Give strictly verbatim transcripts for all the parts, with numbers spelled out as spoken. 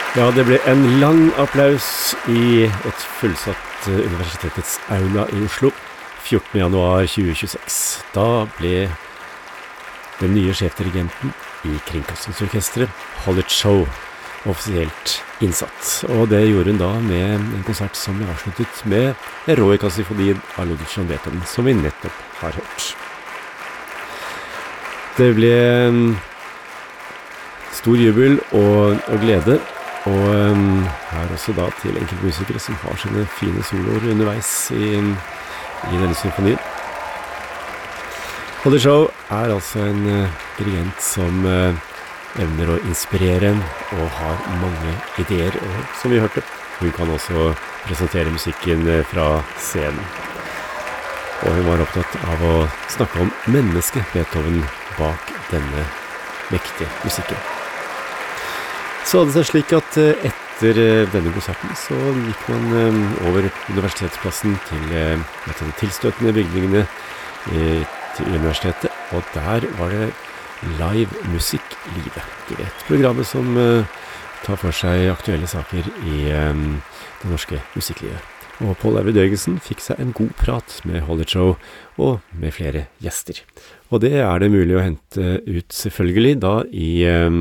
Ja, det ble en lang applaus i et fullsatt universitetets aula i Oslo fjortende januar tjue tjueseks. Da ble den nye sjefdirigenten i Kringkastingsorkestret, Hollert Shaw, offisielt innsatt. Og det gjorde hun da med en konsert som ble avsluttet med Eroica-symfonien av Ludwig van Beethoven, som vi nettopp har hørt. Det ble stor jubel og, og glede, og um, her også da til enkeltmusikere som har sine fine soloer underveis i, i denne symfonien. Hollert Shaw er altså en uh, dirigent som uh, evner å inspirere og har mange ideer, og som vi hørte, hun kan også presentere musikken uh, fra scenen. Og hun var opptatt av å snakke om mennesket Beethoven bak denne mektige musikken. Så hadde det seg slik at etter denne konserten så gikk man over universitetsplassen til et av de tilstøtende bygningene til universitetet, og der var det Live Musikklivet. Du vet, programmet som tar for seg aktuelle saker i det norske musikklivet. Og Paul Arvid Jørgensen fikk seg en god prat med Hollert Shaw og med flere gjester. Og det er det mulig å hente ut selvfølgelig da i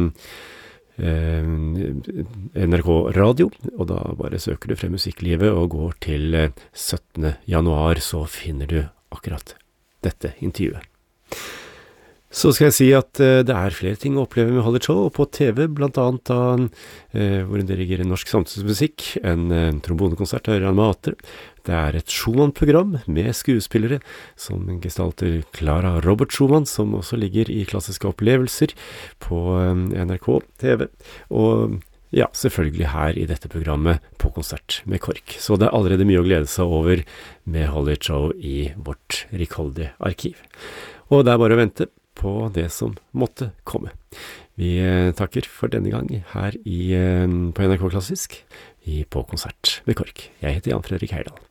N R K Radio, og da bare søker du frem musikklivet og går til syttende januar, så finner du akkurat dette intervjuet. Så skal jeg si at uh, det er flere ting å oppleve med Hollert Shaw, og på T V, blant annet da, uh, hvor hun dirigerer norsk samtidsmusikk, en uh, trombonekonsert av Ørjan Matre. Det er et Schumann-program med skuespillere som gestalter Clara Robert Schumann, som også ligger i klassiske opplevelser på um, N R K T V, og ja, selvfølgelig her i dette programmet på konsert med KORK. Så det er allerede mye å glede seg over med Hollert Shaw i vårt rikholdige arkiv. Og det er bare å vente på det som måtte komme. Vi takker for denne gang her i, på N R K Klassisk i På konsert med KORK. Jeg heter Jan Fredrik Heyerdahl.